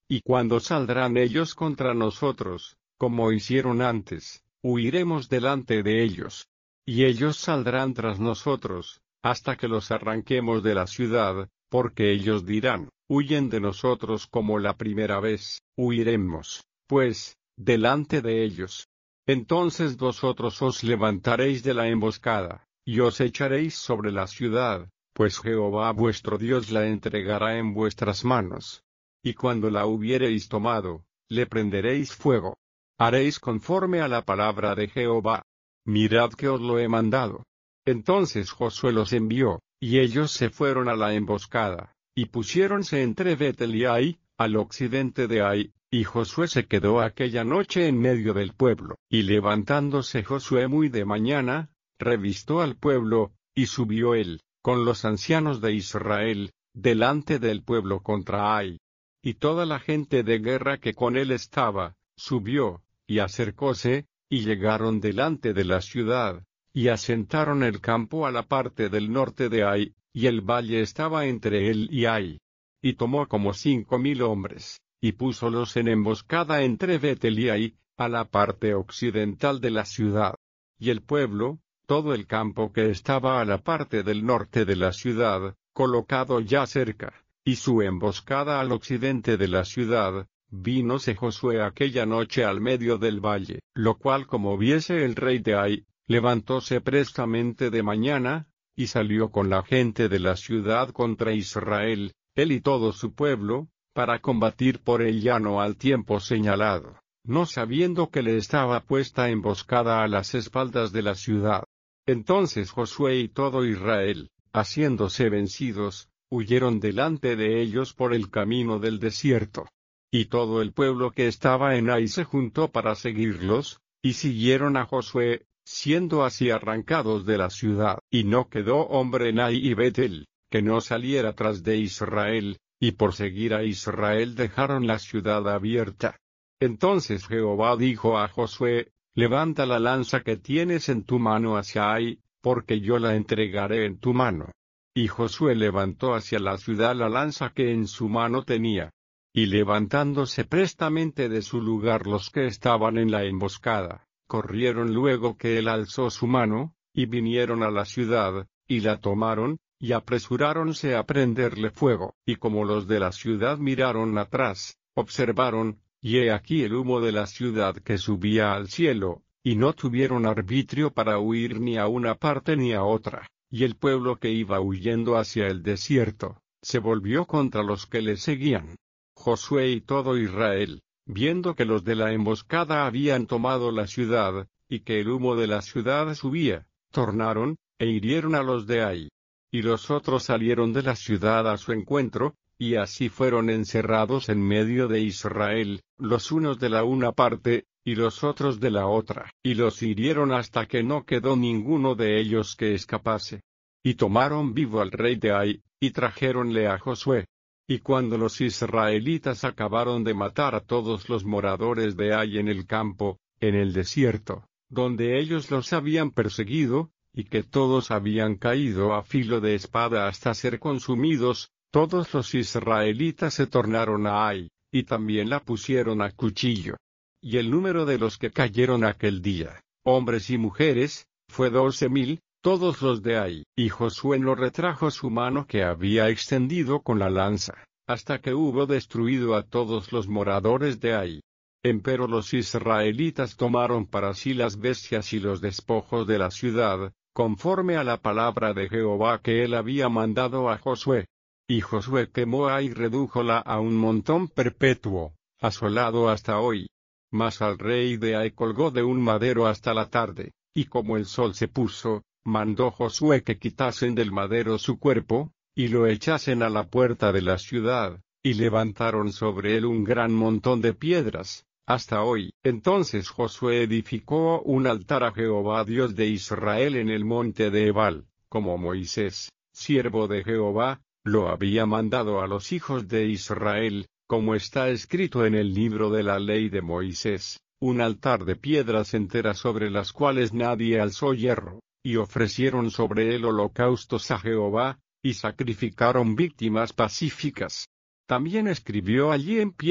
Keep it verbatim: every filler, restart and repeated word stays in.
y cuando saldrán ellos contra nosotros, como hicieron antes, huiremos delante de ellos. Y ellos saldrán tras nosotros, hasta que los arranquemos de la ciudad, porque ellos dirán, huyen de nosotros como la primera vez, huiremos, pues, delante de ellos. Entonces vosotros os levantaréis de la emboscada, y os echaréis sobre la ciudad, pues Jehová vuestro Dios la entregará en vuestras manos. Y cuando la hubiereis tomado, le prenderéis fuego. Haréis conforme a la palabra de Jehová. Mirad que os lo he mandado. Entonces Josué los envió, y ellos se fueron a la emboscada, y pusiéronse entre Betel y Ai, al occidente de Ai, y Josué se quedó aquella noche en medio del pueblo. Y levantándose Josué muy de mañana, revistó al pueblo, y subió él, con los ancianos de Israel, delante del pueblo contra Ai. Y toda la gente de guerra que con él estaba, subió, y acercóse, y llegaron delante de la ciudad, y asentaron el campo a la parte del norte de Ai, y el valle estaba entre él y Ai. Y tomó como cinco mil hombres, y púsolos en emboscada entre Betel y Ai, a la parte occidental de la ciudad. Y el pueblo, todo el campo que estaba a la parte del norte de la ciudad, colocado ya cerca, y su emboscada al occidente de la ciudad, vínose Josué aquella noche al medio del valle, lo cual como viese el rey de Ai, levantóse prestamente de mañana, y salió con la gente de la ciudad contra Israel, él y todo su pueblo, para combatir por el llano al tiempo señalado, no sabiendo que le estaba puesta emboscada a las espaldas de la ciudad. Entonces Josué y todo Israel, haciéndose vencidos, huyeron delante de ellos por el camino del desierto. Y todo el pueblo que estaba en Ai se juntó para seguirlos, y siguieron a Josué, siendo así arrancados de la ciudad. Y no quedó hombre en Ai y Betel, que no saliera tras de Israel, y por seguir a Israel dejaron la ciudad abierta. Entonces Jehová dijo a Josué, levanta la lanza que tienes en tu mano hacia Ai, porque yo la entregaré en tu mano. Y Josué levantó hacia la ciudad la lanza que en su mano tenía. Y levantándose prestamente de su lugar los que estaban en la emboscada, corrieron luego que él alzó su mano, y vinieron a la ciudad, y la tomaron, y apresuráronse a prenderle fuego. Y como los de la ciudad miraron atrás, observaron, y he aquí el humo de la ciudad que subía al cielo, y no tuvieron arbitrio para huir ni a una parte ni a otra. Y el pueblo que iba huyendo hacia el desierto, se volvió contra los que le seguían. Josué y todo Israel, viendo que los de la emboscada habían tomado la ciudad, y que el humo de la ciudad subía, tornaron, e hirieron a los de Ai. Y los otros salieron de la ciudad a su encuentro, y así fueron encerrados en medio de Israel, los unos de la una parte, y los otros de la otra, y los hirieron hasta que no quedó ninguno de ellos que escapase. Y tomaron vivo al rey de Ai, y trajéronle a Josué. Y cuando los israelitas acabaron de matar a todos los moradores de Ai en el campo, en el desierto, donde ellos los habían perseguido, y que todos habían caído a filo de espada hasta ser consumidos, todos los israelitas se tornaron a Ai, y también la pusieron a cuchillo. Y el número de los que cayeron aquel día, hombres y mujeres, fue doce mil, todos los de Ai. Y Josué no retrajo su mano que había extendido con la lanza, hasta que hubo destruido a todos los moradores de Ai. Empero los israelitas tomaron para sí las bestias y los despojos de la ciudad, conforme a la palabra de Jehová que él había mandado a Josué. Y Josué quemó Ai y redújola a un montón perpetuo, asolado hasta hoy. Mas al rey de Ai colgó de un madero hasta la tarde, y como el sol se puso, mandó Josué que quitasen del madero su cuerpo, y lo echasen a la puerta de la ciudad, y levantaron sobre él un gran montón de piedras, hasta hoy. Entonces Josué edificó un altar a Jehová Dios de Israel en el monte de Ebal, como Moisés, siervo de Jehová, lo había mandado a los hijos de Israel, como está escrito en el libro de la ley de Moisés, un altar de piedras enteras sobre las cuales nadie alzó hierro, y ofrecieron sobre él holocaustos a Jehová, y sacrificaron víctimas pacíficas. También escribió allí en pie